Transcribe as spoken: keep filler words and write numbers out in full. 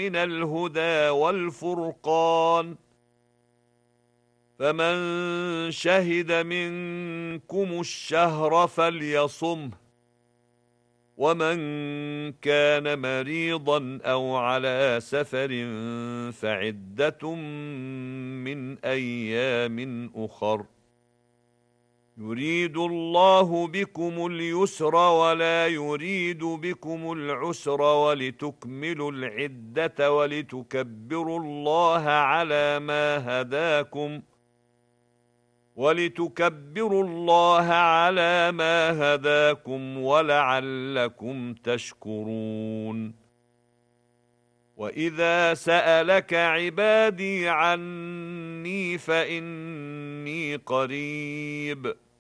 من الهدى والفرقان، فمن شهد منكم الشهر فليصمه، ومن كان مريضا أو على سفر فعدة من أيام أخر، يريد الله بكم اليسر ولا يريد بكم العسر ولتكملوا العدة ولتكبروا الله على ما هداكم ولتكبروا الله على ما هداكم ولعلكم تشكرون. وإذا سألك عبادي عني فإني قريب